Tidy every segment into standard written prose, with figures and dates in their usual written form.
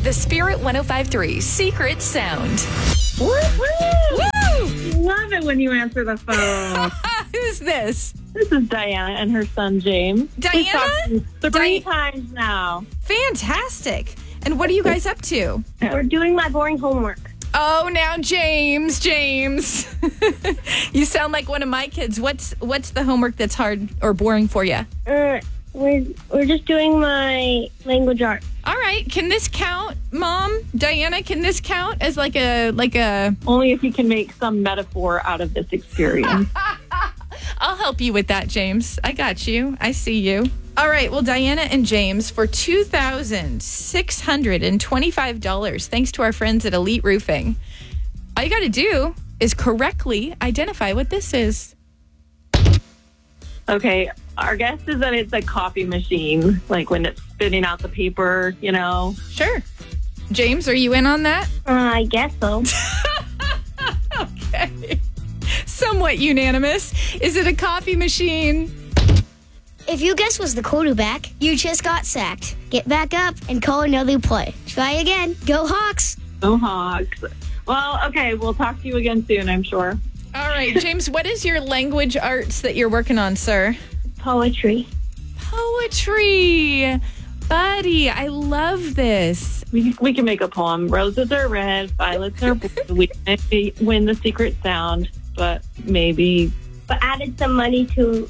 The Spirit 105.3 Secret Sound. Woo! Love it when you answer the phone. Who's this? This is Diana and her son, James. Diana? 3 times now. Fantastic. And what are you guys up to? We're doing my boring homework. Oh, now James. You sound like one of my kids. What's the homework that's hard or boring for you? We're just doing my language art. All right. Can this count, Mom? Diana, can this count as like a... Only if you can make some metaphor out of this experience. I'll help you with that, James. I got you. I see you. All right. Well, Diana and James, for $2,625, thanks to our friends at Elite Roofing, all you got to do is correctly identify what this is. Okay. Our guess is that it's a coffee machine, like when it's spitting out the paper, you know? Sure. James, are you in on that? I guess so. Okay. Somewhat unanimous. Is it a coffee machine? If your guess was the quarterback, you just got sacked. Get back up and call another play. Try again. Go Hawks. Go Hawks. Well, okay. We'll talk to you again soon, I'm sure. All right, James, what is your language arts that you're working on, sir? Poetry. Poetry. Buddy, I love this. We can make a poem. Roses are red, violets are blue. We may win the secret sound, but maybe... But added some money to...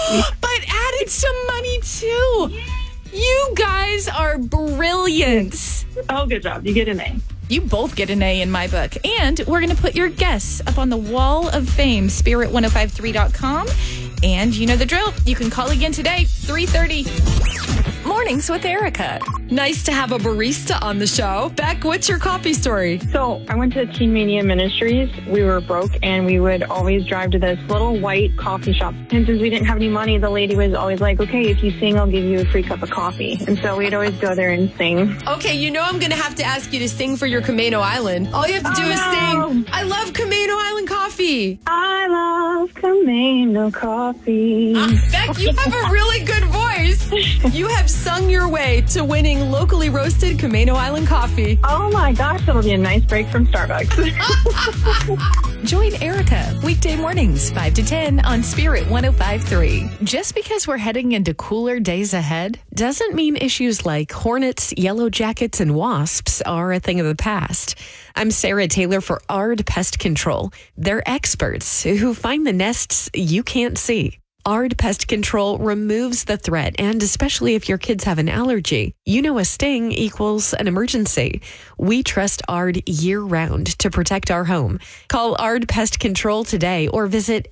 You guys are brilliant. Oh, good job. You get an A. You both get an A in my book. And we're going to put your guess up on the wall of fame, spirit1053.com. And you know the drill. You can call again today, 3:30. Mornings with Erica. Nice to have a barista on the show. Beck, what's your coffee story? So I went to Teen Mania Ministries. We were broke, and we would always drive to this little white coffee shop. And since we didn't have any money, the lady was always like, okay, if you sing, I'll give you a free cup of coffee. And so we'd always go there and sing. Okay, you know I'm going to have to ask you to sing for your Camino Island. All you have to do is sing, I love Camino Island coffee. I love Camino coffee. Beck, you have a really good voice. You have sung your way to winning locally roasted Camino Island coffee. Oh my gosh, that'll be a nice break from Starbucks. Join Erica weekday mornings 5 to 10 on Spirit 105.3. Just because we're heading into cooler days ahead doesn't mean issues like hornets, yellow jackets, and wasps are a thing of the past. I'm Sarah Taylor for ARD Pest Control. They're experts who find the nests you can't see. ARD Pest Control removes the threat, and especially if your kids have an allergy, you know a sting equals an emergency. We trust ARD year-round to protect our home. Call ARD Pest Control today or visit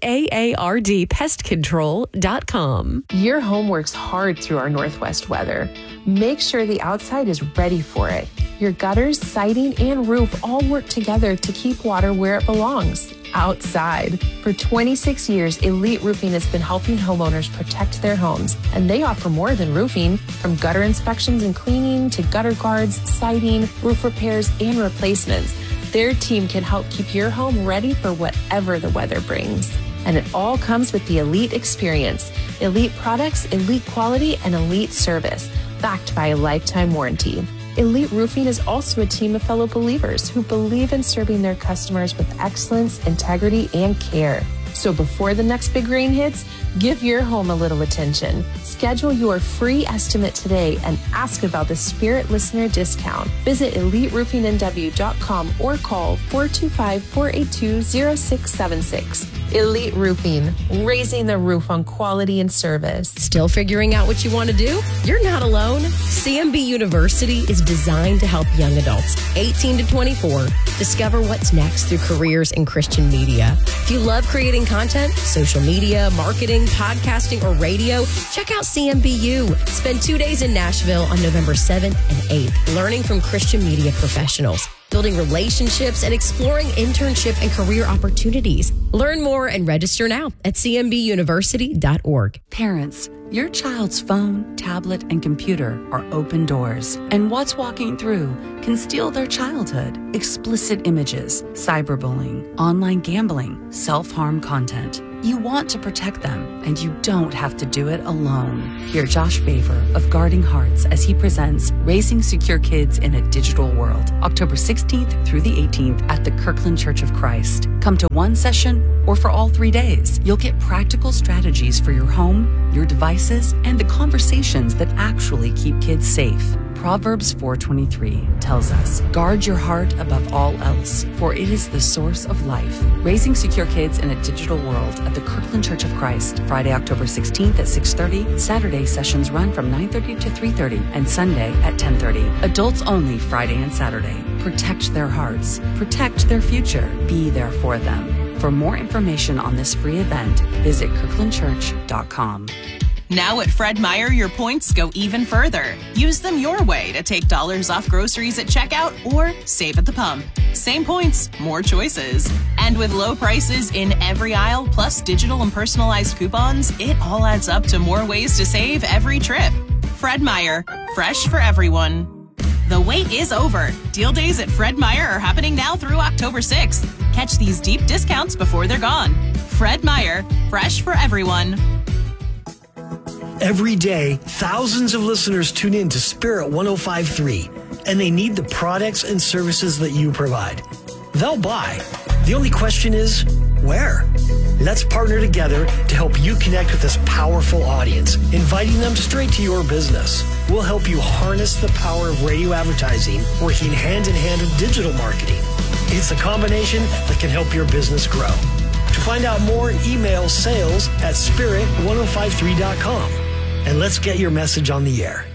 aardpestcontrol.com. Your home works hard through our Northwest weather. Make sure the outside is ready for it. Your gutters, siding, and roof all work together to keep water where it belongs, outside. For 26 years, Elite Roofing has been helping homeowners protect their homes, and they offer more than roofing. From gutter inspections and cleaning to gutter guards, siding, roof repairs, and replacements, their team can help keep your home ready for whatever the weather brings. And it all comes with the Elite experience. Elite products, elite quality, and elite service, backed by a lifetime warranty. Elite Roofing is also a team of fellow believers who believe in serving their customers with excellence, integrity, and care. So before the next big rain hits, give your home a little attention. Schedule your free estimate today and ask about the Spirit Listener discount. Visit EliteRoofingNW.com or call 425-482-0676. Elite Roofing, raising the roof on quality and service. Still figuring out what you want to do? You're not alone. CMB University is designed to help young adults, 18 to 24, discover what's next through careers in Christian media. If you love creating content, social media, marketing, podcasting, or radio, check out CMBU. Spend 2 days in Nashville on November 7th and 8th, learning from Christian media professionals, building relationships, and exploring internship and career opportunities. Learn more and register now at cmbuniversity.org. Parents, your child's phone, tablet, and computer are open doors, and what's walking through can steal their childhood. Explicit images, cyberbullying, online gambling, self-harm content. You want to protect them, and you don't have to do it alone. Hear Josh Baver of Guarding Hearts as he presents Raising Secure Kids in a Digital World, October 16th through the 18th at the Kirkland Church of Christ. Come to one session or for all 3 days. You'll get practical strategies for your home, your devices, and the conversations that actually keep kids safe. Proverbs 4:23 tells us, guard your heart above all else, for it is the source of life. Raising Secure Kids in a Digital World at the Kirkland Church of Christ, Friday, October 16th at 6:30. Saturday sessions run from 9:30 to 3:30 and Sunday at 10:30. Adults only Friday and Saturday. Protect their hearts. Protect their future. Be there for them. For more information on this free event, visit kirklandchurch.com. Now at Fred Meyer, your points go even further. Use them your way to take dollars off groceries at checkout or save at the pump. Same points, more choices. And with low prices in every aisle, plus digital and personalized coupons, it all adds up to more ways to save every trip. Fred Meyer, fresh for everyone. The wait is over. Deal days at Fred Meyer are happening now through October 6th. Catch these deep discounts before they're gone. Fred Meyer, fresh for everyone. Every day, thousands of listeners tune in to Spirit 105.3, and they need the products and services that you provide. They'll buy. The only question is, where? Let's partner together to help you connect with this powerful audience, inviting them straight to your business. We'll help you harness the power of radio advertising, working hand in hand with digital marketing. It's a combination that can help your business grow. To find out more, email sales@spirit1053.com. And let's get your message on the air.